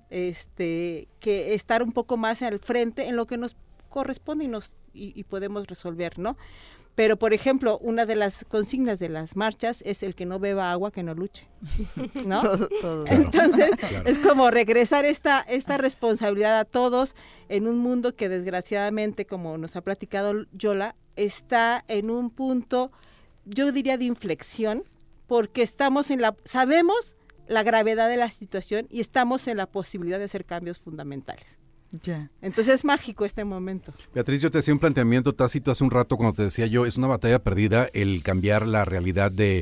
que estar un poco más al frente en lo que nos corresponde y podemos resolver, ¿no? Pero, por ejemplo, una de las consignas de las marchas es el que no beba agua, que no luche, ¿no? Todo. Entonces, es como regresar esta responsabilidad a todos en un mundo que desgraciadamente, como nos ha platicado Yola, está en un punto, yo diría, de inflexión, porque sabemos la gravedad de la situación y estamos en la posibilidad de hacer cambios fundamentales. Ya. Entonces es mágico este momento. Beatriz, yo te hacía un planteamiento tácito hace un rato cuando te decía yo, es una batalla perdida el cambiar la realidad de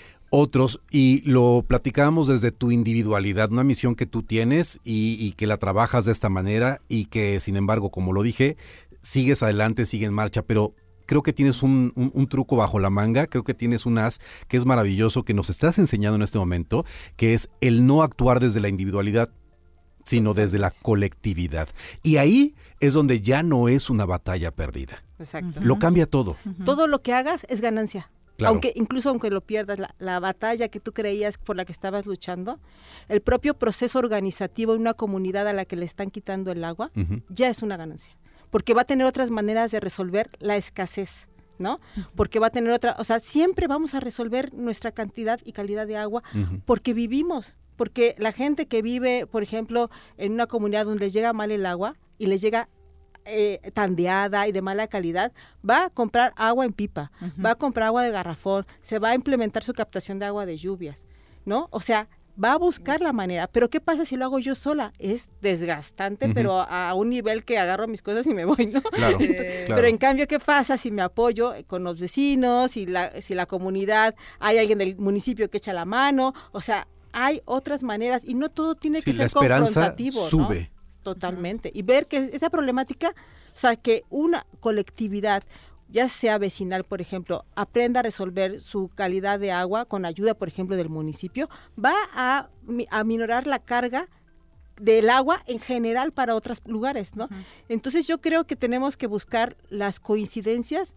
otros, y lo platicábamos desde tu individualidad, una misión que tú tienes y que la trabajas de esta manera y que, sin embargo, como lo dije, sigues adelante, sigue en marcha, pero creo que tienes un truco bajo la manga, creo que tienes un as que es maravilloso, que nos estás enseñando en este momento, que es el no actuar desde la individualidad, sino desde la colectividad. Y ahí es donde ya no es una batalla perdida. Exacto. Lo cambia todo. Todo lo que hagas es ganancia. Claro. Incluso aunque lo pierdas, la batalla que tú creías por la que estabas luchando, el propio proceso organizativo en una comunidad a la que le están quitando el agua, ya es una ganancia. Porque va a tener otras maneras de resolver la escasez, ¿no? Porque va a tener siempre vamos a resolver nuestra cantidad y calidad de agua porque vivimos. Porque la gente que vive, por ejemplo, en una comunidad donde les llega mal el agua y les llega tandeada y de mala calidad, va a comprar agua en pipa, va a comprar agua de garrafón, se va a implementar su captación de agua de lluvias, ¿no? O sea, va a buscar la manera. Pero ¿qué pasa si lo hago yo sola? Es desgastante, pero a un nivel que agarro mis cosas y me voy, ¿no? Claro, Pero en cambio, ¿qué pasa si me apoyo con los vecinos, si la comunidad, hay alguien del municipio que echa la mano? O sea, hay otras maneras y no todo tiene que ser confrontativo, sube. ¿no? Totalmente. Y ver que esa problemática, que una colectividad, ya sea vecinal, por ejemplo, aprenda a resolver su calidad de agua con ayuda, por ejemplo, del municipio, va a minorar la carga del agua en general para otros lugares, ¿no? Entonces yo creo que tenemos que buscar las coincidencias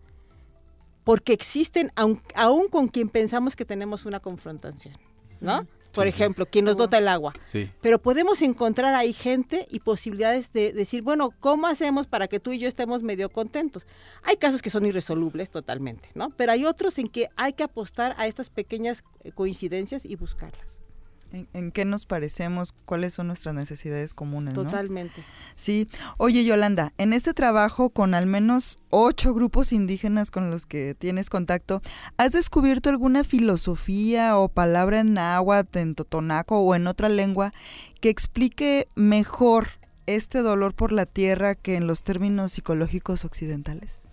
porque existen, aún con quien pensamos que tenemos una confrontación, ¿no? Por ejemplo, quien nos dota el agua. Sí. Pero podemos encontrar ahí gente y posibilidades de decir, bueno, ¿cómo hacemos para que tú y yo estemos medio contentos? Hay casos que son irresolubles totalmente, ¿no? Pero hay otros en que hay que apostar a estas pequeñas coincidencias y buscarlas. ¿En qué nos parecemos? ¿Cuáles son nuestras necesidades comunes? Totalmente. ¿No? Sí. Oye, Yolanda, en este trabajo con al menos 8 grupos indígenas con los que tienes contacto, ¿has descubierto alguna filosofía o palabra en náhuatl, en totonaco o en otra lengua que explique mejor este dolor por la tierra que en los términos psicológicos occidentales?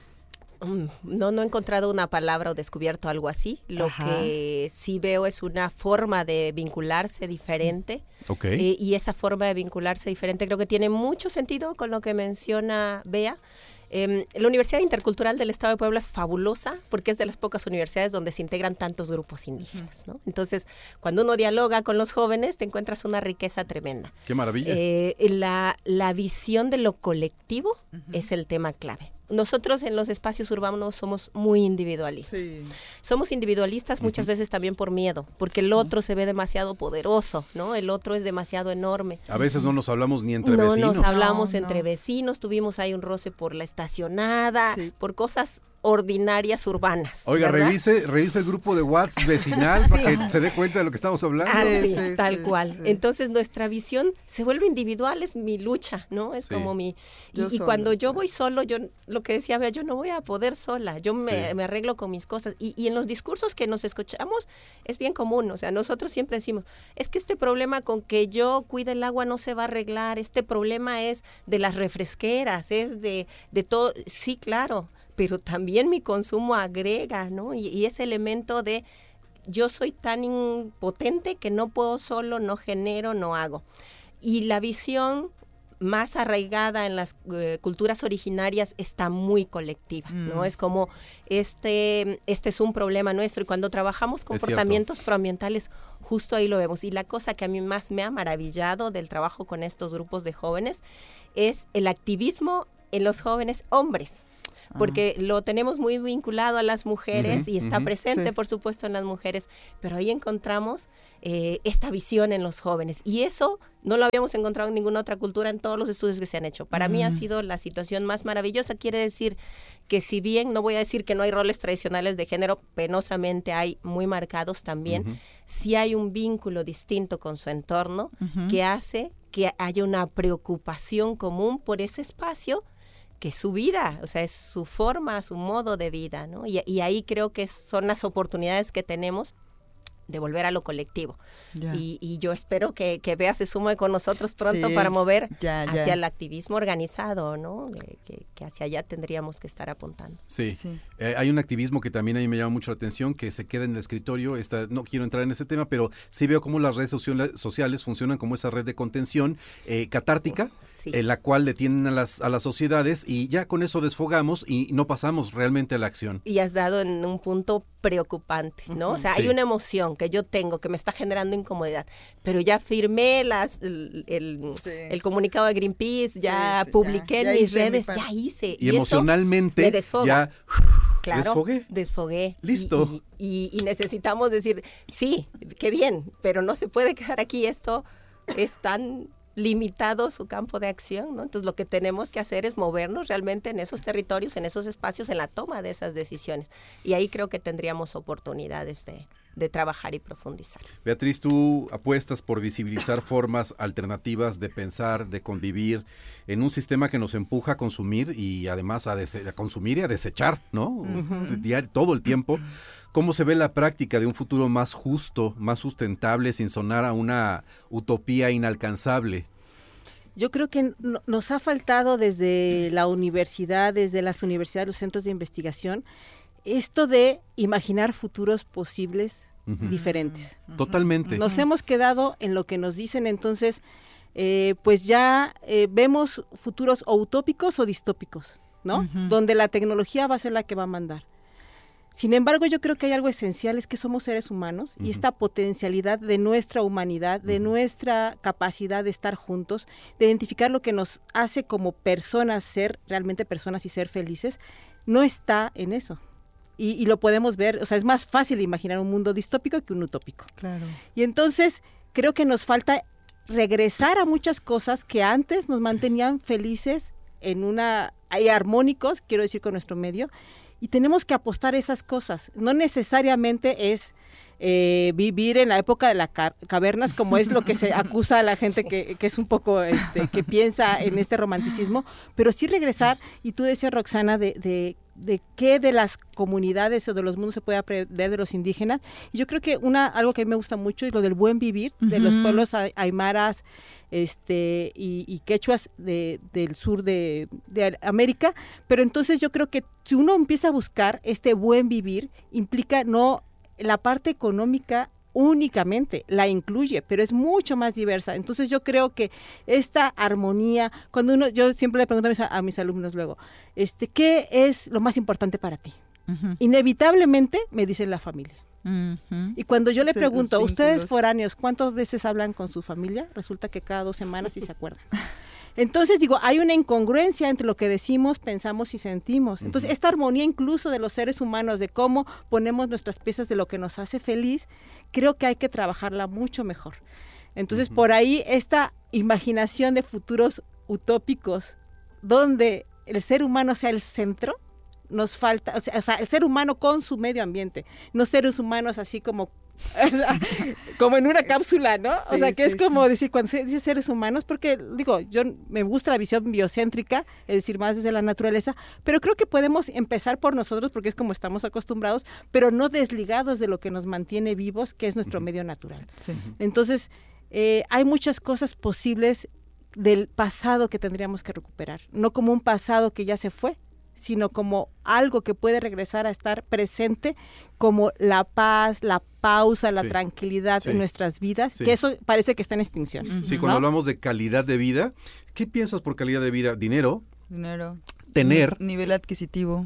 No he encontrado una palabra o descubierto algo así. Lo que sí veo es una forma de vincularse diferente. Okay. Y esa forma de vincularse diferente creo que tiene mucho sentido con lo que menciona Bea. La Universidad Intercultural del Estado de Puebla es fabulosa porque es de las pocas universidades donde se integran tantos grupos indígenas, ¿no? Entonces, cuando uno dialoga con los jóvenes, te encuentras una riqueza tremenda. ¡Qué maravilla! La visión de lo colectivo es el tema clave. Nosotros en los espacios urbanos somos muy individualistas. Sí. Somos individualistas muchas veces también por miedo, porque el otro se ve demasiado poderoso, ¿no? El otro es demasiado enorme. A veces no nos hablamos ni entre vecinos. No nos hablamos entre vecinos, tuvimos ahí un roce por la estacionada, por cosas ordinarias urbanas. Oiga, ¿verdad? revise el grupo de WhatsApp vecinal para que se dé cuenta de lo que estamos hablando. Tal cual. Sí. Entonces nuestra visión se vuelve individual, es mi lucha, ¿no? Es como mi... Y cuando yo voy solo, yo lo que decía, yo no voy a poder sola, yo me arreglo con mis cosas. Y en los discursos que nos escuchamos es bien común, o sea, nosotros siempre decimos, es que este problema con que yo cuide el agua no se va a arreglar, este problema es de las refresqueras, es de todo, sí, claro, pero también mi consumo agrega, ¿no? Y ese elemento de yo soy tan impotente que no puedo solo, no genero, no hago. Y la visión más arraigada en las culturas originarias está muy colectiva, ¿no? Es como este es un problema nuestro y cuando trabajamos comportamientos proambientales, justo ahí lo vemos. Y la cosa que a mí más me ha maravillado del trabajo con estos grupos de jóvenes es el activismo en los jóvenes hombres. porque lo tenemos muy vinculado a las mujeres y está presente, por supuesto, en las mujeres, pero ahí encontramos esta visión en los jóvenes, y eso no lo habíamos encontrado en ninguna otra cultura en todos los estudios que se han hecho. Para mí ha sido la situación más maravillosa. Quiere decir que, si bien no voy a decir que no hay roles tradicionales de género, penosamente hay muy marcados también, sí hay un vínculo distinto con su entorno que hace que haya una preocupación común por ese espacio que es su vida, o sea, es su forma, su modo de vida, ¿no? Y ahí creo que son las oportunidades que tenemos de volver a lo colectivo. Y yo espero que Bea se sume con nosotros pronto para mover hacia el activismo organizado, ¿no? Que hacia allá tendríamos que estar apuntando. Sí. Hay un activismo que también a mí me llama mucho la atención, que se queda en el escritorio. No quiero entrar en ese tema, pero sí veo cómo las redes sociales funcionan como esa red de contención catártica, en la cual detienen a las sociedades, y ya con eso desfogamos y no pasamos realmente a la acción. Y has dado en un punto preocupante, ¿no? O sea, hay una emoción que yo tengo que me está generando incomodidad, pero ya firmé el comunicado de Greenpeace, ya publiqué en mis redes, ya hice. Y emocionalmente ya desfogué. Listo. Y necesitamos decir, sí, qué bien, pero no se puede quedar aquí, esto es tan limitado su campo de acción, ¿no? Entonces lo que tenemos que hacer es movernos realmente en esos territorios, en esos espacios, en la toma de esas decisiones. Y ahí creo que tendríamos oportunidades de trabajar y profundizar. Beatriz, tú apuestas por visibilizar formas alternativas de pensar, de convivir en un sistema que nos empuja a consumir y además a consumir y a desechar, ¿no? Todo el tiempo. ¿Cómo se ve la práctica de un futuro más justo, más sustentable, sin sonar a una utopía inalcanzable? Yo creo que nos ha faltado desde la universidad, desde las universidades, los centros de investigación, esto de imaginar futuros posibles diferentes. Totalmente. Nos hemos quedado en lo que nos dicen, entonces, pues ya vemos futuros o utópicos o distópicos, ¿no? Donde la tecnología va a ser la que va a mandar. Sin embargo, yo creo que hay algo esencial, es que somos seres humanos y esta potencialidad de nuestra humanidad, de nuestra capacidad de estar juntos, de identificar lo que nos hace como personas ser realmente personas y ser felices, no está en eso. Y lo podemos ver, o sea, es más fácil imaginar un mundo distópico que un utópico. Claro. Y entonces creo que nos falta regresar a muchas cosas que antes nos mantenían felices y armónicos, quiero decir, con nuestro medio. Y tenemos que apostar a esas cosas. No necesariamente es vivir en la época de las cavernas, como es lo que se acusa a la gente que es un poco, que piensa en este romanticismo, pero sí regresar, y tú decías, Roxana, de qué de las comunidades o de los mundos se puede aprender de los indígenas. Y yo creo que algo que a mí me gusta mucho es lo del buen vivir de los pueblos aymaras y quechuas del sur de América, pero entonces yo creo que si uno empieza a buscar este buen vivir, implica no la parte económica únicamente, la incluye, pero es mucho más diversa. Entonces yo creo que esta armonía, yo siempre le pregunto a mis alumnos luego, ¿qué es lo más importante para ti? Inevitablemente me dicen la familia. Y cuando yo le pregunto, ustedes foráneos, ¿cuántas veces hablan con su familia? Resulta que cada 2 semanas sí se acuerdan. Entonces digo, hay una incongruencia entre lo que decimos, pensamos y sentimos. Entonces esta armonía incluso de los seres humanos, de cómo ponemos nuestras piezas de lo que nos hace feliz, creo que hay que trabajarla mucho mejor. Entonces por ahí esta imaginación de futuros utópicos donde el ser humano sea el centro, nos falta, o sea, el ser humano con su medio ambiente, no seres humanos así como en una cápsula, ¿no? Sí, o sea, que es como decir, cuando se dice seres humanos, porque digo, yo me gusta la visión biocéntrica, es decir, más desde la naturaleza, pero creo que podemos empezar por nosotros porque es como estamos acostumbrados, pero no desligados de lo que nos mantiene vivos, que es nuestro medio natural. Sí. Entonces, hay muchas cosas posibles del pasado que tendríamos que recuperar, no como un pasado que ya se fue, sino como algo que puede regresar a estar presente, como la paz, la pausa, la tranquilidad en nuestras vidas, que eso parece que está en extinción. Sí, cuando hablamos de calidad de vida, ¿qué piensas por calidad de vida? Dinero. Tener nivel adquisitivo,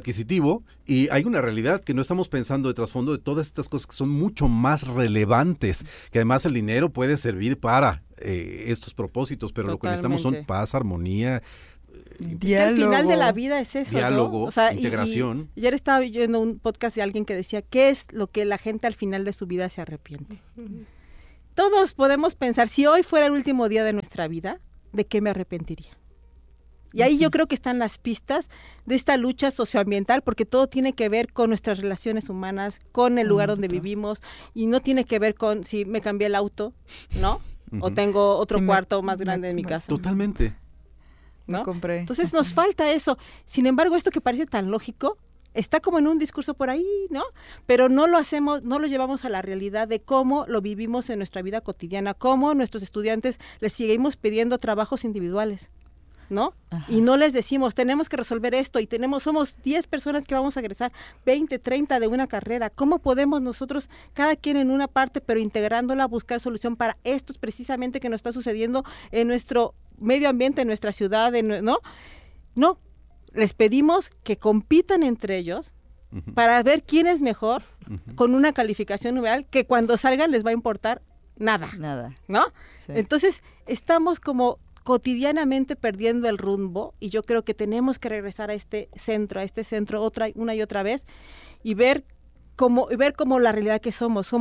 y hay una realidad que no estamos pensando de trasfondo de todas estas cosas que son mucho más relevantes, que además el dinero puede servir para estos propósitos, pero lo que necesitamos son paz, armonía, Es que al final de la vida es eso, diálogo, ¿no? O sea, integración. Y ayer estaba oyendo un podcast de alguien que decía, ¿qué es lo que la gente al final de su vida se arrepiente? Todos podemos pensar, si hoy fuera el último día de nuestra vida, ¿de qué me arrepentiría? Y ahí yo creo que están las pistas de esta lucha socioambiental, porque todo tiene que ver con nuestras relaciones humanas, con el lugar donde vivimos, y no tiene que ver con si me cambié el auto, ¿no? O tengo otro cuarto más grande en mi casa. Totalmente. ¿No? Compré. Entonces nos falta eso. Sin embargo, esto que parece tan lógico, está como en un discurso por ahí, ¿no? Pero no lo hacemos, no lo llevamos a la realidad de cómo lo vivimos en nuestra vida cotidiana, cómo nuestros estudiantes les seguimos pidiendo trabajos individuales, ¿no? Ajá. Y no les decimos, tenemos que resolver esto y somos 10 personas que vamos a egresar, 20, 30 de una carrera. ¿Cómo podemos nosotros, cada quien en una parte, pero integrándola, buscar solución para esto precisamente que nos está sucediendo en nuestro medio ambiente, en nuestra ciudad, ¿no? No, les pedimos que compitan entre ellos para ver quién es mejor con una calificación real que cuando salgan les va a importar nada, ¿no? Sí. Entonces, estamos como cotidianamente perdiendo el rumbo y yo creo que tenemos que regresar a este centro una y otra vez y ver cómo la realidad que somos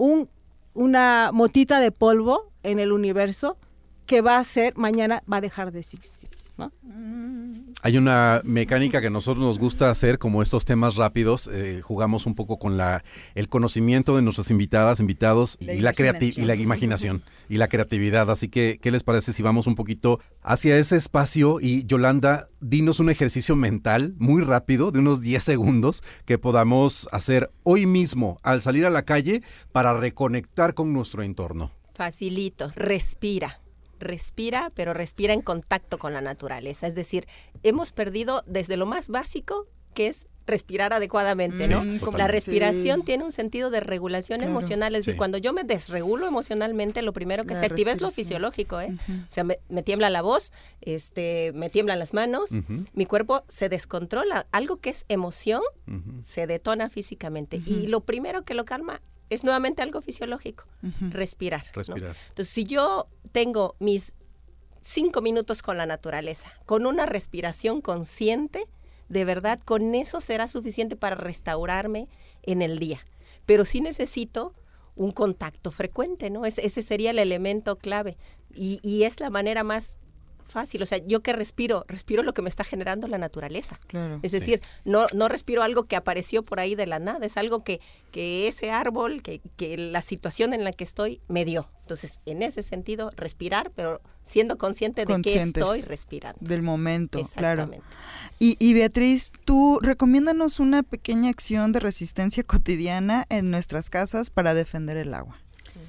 una motita de polvo en el universo que mañana va a dejar de existir, ¿no? Hay una mecánica que a nosotros nos gusta hacer, como estos temas rápidos, jugamos un poco con el conocimiento de nuestras invitados y la imaginación y la creatividad. Así que, ¿qué les parece si vamos un poquito hacia ese espacio? Y Yolanda, dinos un ejercicio mental muy rápido, de unos 10 segundos, que podamos hacer hoy mismo al salir a la calle para reconectar con nuestro entorno. Facilito, respira, pero respira en contacto con la naturaleza. Es decir, hemos perdido desde lo más básico, que es respirar adecuadamente, ¿no? La respiración tiene un sentido de regulación emocional. Es decir, cuando yo me desregulo emocionalmente, lo primero que se activa es lo fisiológico, ¿eh? O sea, me tiembla la voz, me tiemblan las manos, mi cuerpo se descontrola. Algo que es emoción se detona físicamente. Y lo primero que lo calma es nuevamente algo fisiológico, respirar. ¿No? Entonces, si yo tengo mis 5 minutos con la naturaleza, con una respiración consciente, de verdad, con eso será suficiente para restaurarme en el día. Pero sí necesito un contacto frecuente, ¿no? Ese sería el elemento clave. Y es la manera más fácil. O sea, yo que respiro lo que me está generando la naturaleza. Claro, es decir, no respiro algo que apareció por ahí de la nada, es algo que ese árbol, que la situación en la que estoy me dio. Entonces, en ese sentido, respirar, pero siendo consciente de que estoy respirando. Del momento, exactamente. Claro. Y Beatriz, tú recomiéndanos una pequeña acción de resistencia cotidiana en nuestras casas para defender el agua.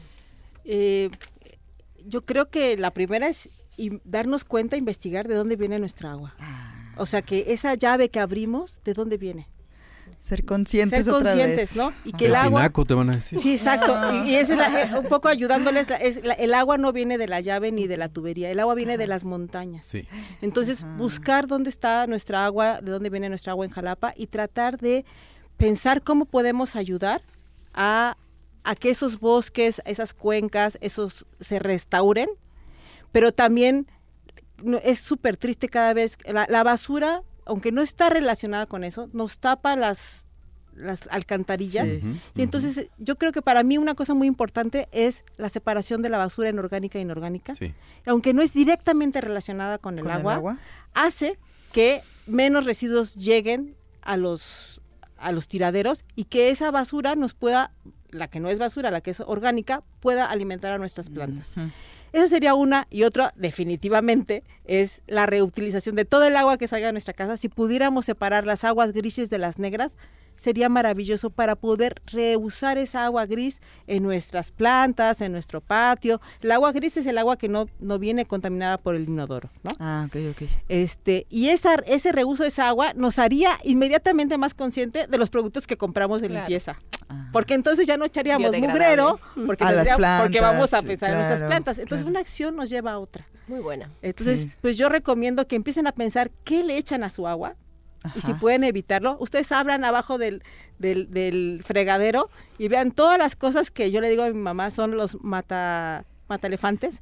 Yo creo que la primera es darnos cuenta, investigar de dónde viene nuestra agua. O sea, que esa llave que abrimos, ¿de dónde viene? Ser conscientes otra vez. ¿no? Y que el agua... tinaco te van a decir. Sí, exacto. Y eso es un poco ayudándoles. El agua no viene de la llave ni de la tubería. El agua viene de las montañas. Sí. Entonces, buscar dónde está nuestra agua, de dónde viene nuestra agua en Jalapa y tratar de pensar cómo podemos ayudar a que esos bosques, esas cuencas, se restauren. Pero también es súper triste cada vez, la basura, aunque no está relacionada con eso, nos tapa las alcantarillas. Sí. Y entonces yo creo que para mí una cosa muy importante es la separación de la basura en orgánica e inorgánica. Sí. Aunque no es directamente relacionada con el agua, hace que menos residuos lleguen a los tiraderos y que esa basura la que no es basura, la que es orgánica, pueda alimentar a nuestras plantas. Esa sería una, y otra definitivamente es la reutilización de todo el agua que salga de nuestra casa. Si pudiéramos separar las aguas grises de las negras, sería maravilloso para poder reusar esa agua gris en nuestras plantas, en nuestro patio. El agua gris es el agua que no viene contaminada por el inodoro, ¿no? Ok. Y ese reuso de esa agua nos haría inmediatamente más consciente de los productos que compramos de limpieza. Porque entonces ya no echaríamos mugrero porque vamos a pensar en nuestras plantas. Entonces una acción nos lleva a otra. Muy buena. Entonces, pues yo recomiendo que empiecen a pensar qué le echan a su agua. Y si pueden evitarlo, ustedes abran abajo del fregadero y vean todas las cosas que yo le digo a mi mamá son los mata elefantes,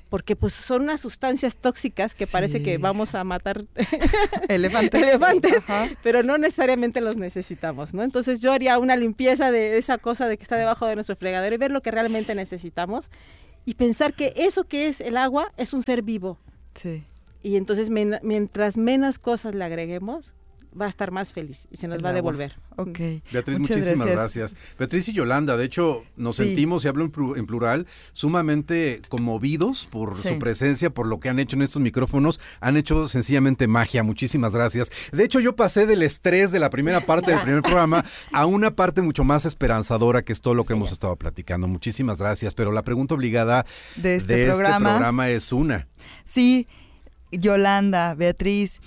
porque pues son unas sustancias tóxicas que parece que vamos a matar elefantes, pero no necesariamente los necesitamos, ¿no? Entonces yo haría una limpieza de esa cosa de que está debajo de nuestro fregadero y ver lo que realmente necesitamos y pensar que eso que es el agua es un ser vivo. Sí. Y entonces mientras menos cosas le agreguemos, va a estar más feliz y se nos va a devolver. Ok. Beatriz, muchísimas gracias. Beatriz y Yolanda, de hecho, nos sentimos, y hablo en plural, sumamente conmovidos por su presencia, por lo que han hecho en estos micrófonos. Han hecho sencillamente magia. Muchísimas gracias. De hecho, yo pasé del estrés de la primera parte del primer programa a una parte mucho más esperanzadora, que es todo lo que hemos estado platicando. Muchísimas gracias. Pero la pregunta obligada de este programa es una. Sí, Yolanda, Beatriz,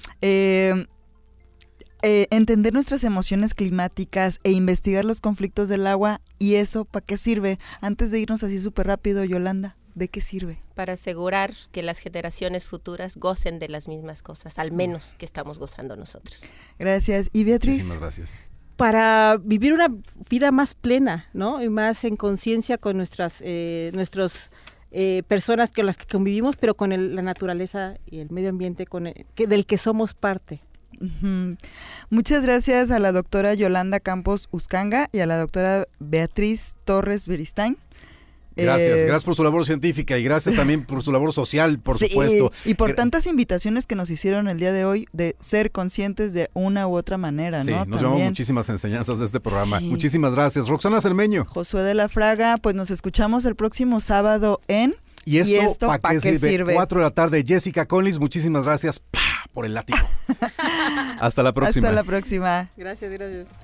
entender nuestras emociones climáticas e investigar los conflictos del agua, ¿y eso para qué sirve? Antes de irnos así súper rápido, Yolanda, ¿de qué sirve? Para asegurar que las generaciones futuras gocen de las mismas cosas, al menos que estamos gozando nosotros. Gracias. ¿Y Beatriz? Muchísimas gracias. Para vivir una vida más plena, ¿no? Y más en conciencia con nuestras personas con las que convivimos, pero con la naturaleza y el medio ambiente del que somos parte. Uh-huh. Muchas gracias a la doctora Yolanda Campos Uscanga y a la doctora Beatriz Torres Beristain. Gracias por su labor científica y gracias también por su labor social, por supuesto. Y por tantas invitaciones que nos hicieron el día de hoy de ser conscientes de una u otra manera, ¿no? Nos llevamos muchísimas enseñanzas de este programa. Sí. Muchísimas gracias. Roxana Cermeño. Josué de la Fraga, pues nos escuchamos el próximo sábado en... ¿Y esto para qué sirve? 4 de la tarde, Jessica Collins, muchísimas gracias por el látigo. Hasta la próxima. Hasta la próxima. Gracias.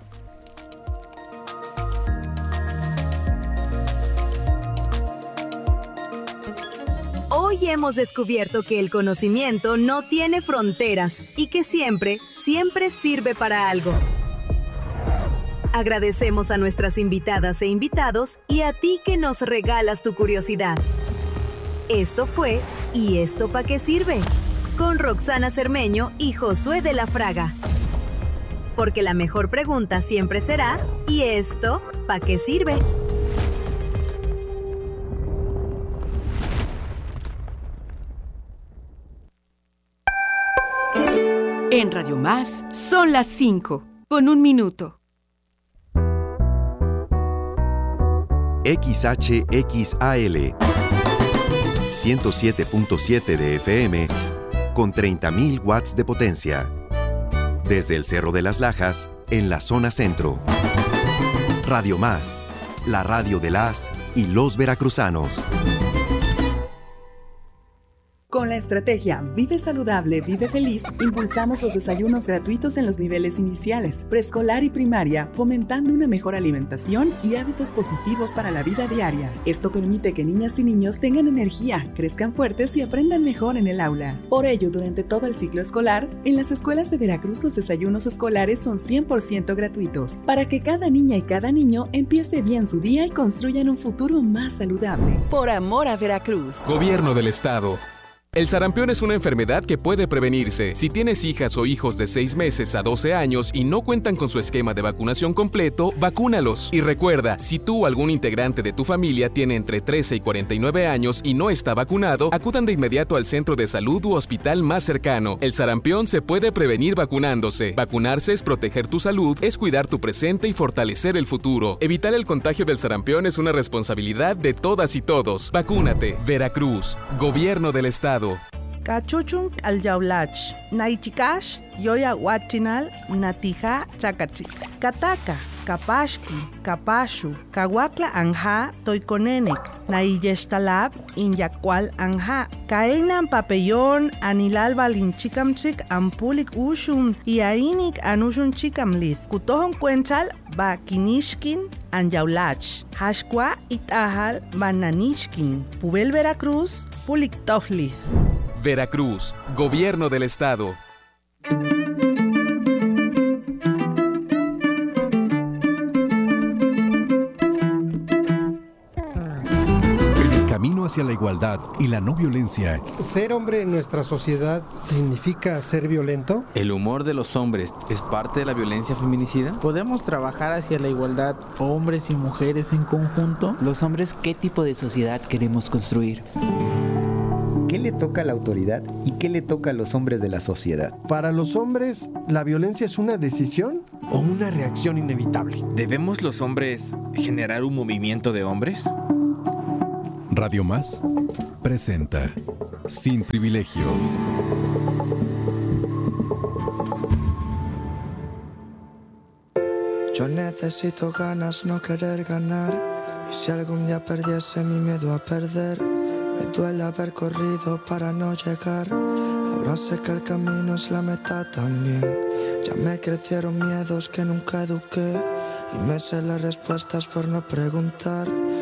Hoy hemos descubierto que el conocimiento no tiene fronteras y que siempre sirve para algo. Agradecemos a nuestras invitadas e invitados y a ti que nos regalas tu curiosidad. Esto fue ¿Y esto para qué sirve? Con Roxana Cermeño y Josué de la Fraga. Porque la mejor pregunta siempre será ¿y esto para qué sirve? En Radio Más son las 5, con 1 minuto. XHXAL 107.7 de FM con 30.000 watts de potencia. Desde el Cerro de las Lajas, en la zona centro. Radio Más, la radio de las y los veracruzanos. Con la estrategia Vive Saludable, Vive Feliz, impulsamos los desayunos gratuitos en los niveles iniciales, preescolar y primaria, fomentando una mejor alimentación y hábitos positivos para la vida diaria. Esto permite que niñas y niños tengan energía, crezcan fuertes y aprendan mejor en el aula. Por ello, durante todo el ciclo escolar, en las escuelas de Veracruz los desayunos escolares son 100% gratuitos, para que cada niña y cada niño empiece bien su día y construyan un futuro más saludable. Por amor a Veracruz. Gobierno del Estado. El sarampión es una enfermedad que puede prevenirse. Si tienes hijas o hijos de 6 meses a 12 años y no cuentan con su esquema de vacunación completo, vacúnalos. Y recuerda, si tú o algún integrante de tu familia tiene entre 13 y 49 años y no está vacunado, acudan de inmediato al centro de salud u hospital más cercano. El sarampión se puede prevenir vacunándose. Vacunarse es proteger tu salud, es cuidar tu presente y fortalecer el futuro. Evitar el contagio del sarampión es una responsabilidad de todas y todos. Vacúnate. Veracruz. Gobierno del Estado. Cachuchun alyaulach, naichikash, yoya huachinal, natija chacachi. Kataka, kapashki, kapashu, kawakla anja, toikonenek, naiyestalab, inyakwal anja. Kaenan papellón, anilal balinchikamchik, ampulik ushun, iainik anushun chikamlith. Kutohon cuenchal, bakinishkin, anyaulach. Hashkwa itahal, bananishkin. Pubel Veracruz, puliktofli. Veracruz, Gobierno del Estado. El camino hacia la igualdad y la no violencia. ¿Ser hombre en nuestra sociedad significa ser violento? ¿El humor de los hombres es parte de la violencia feminicida? ¿Podemos trabajar hacia la igualdad hombres y mujeres en conjunto? Los hombres, ¿qué tipo de sociedad queremos construir? ¿Qué le toca a la autoridad y qué le toca a los hombres de la sociedad? Para los hombres, ¿la violencia es una decisión o una reacción inevitable? ¿Debemos los hombres generar un movimiento de hombres? Radio Más presenta Sin Privilegios. Yo necesito ganas, no querer ganar. Y si algún día perdiese mi miedo a perder, me duele haber corrido para no llegar. Ahora sé que el camino es la meta también. Ya me crecieron miedos que nunca eduqué y me sé las respuestas por no preguntar.